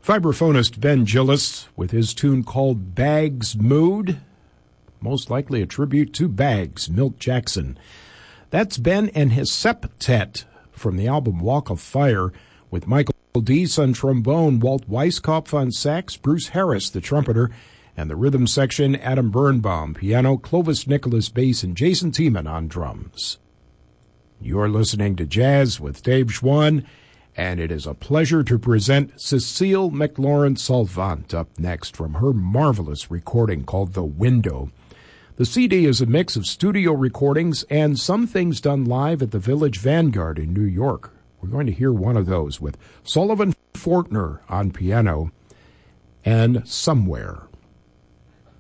Vibraphonist Ben Gillis with his tune called Bags Mood, most likely a tribute to Bags, Milt Jackson. That's Ben and his septet from the album Walk of Fire, with Michael Deese on trombone, Walt Weiskopf on sax, Bruce Harris, the trumpeter, and the rhythm section, Adam Birnbaum, piano, Clovis Nicholas, bass, and Jason Tiemann on drums. You're listening to Jazz with Dave Schwann, and it is a pleasure to present Cecile McLaurin-Salvant up next from her marvelous recording called The Window. The CD is a mix of studio recordings and some things done live at the Village Vanguard in New York. We're going to hear one of those with Sullivan Fortner on piano and Somewhere.